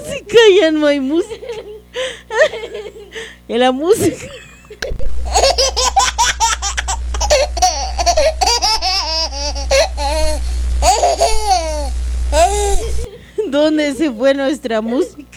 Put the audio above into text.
música, ya no hay música. Y la música. ¿Dónde se fue nuestra música?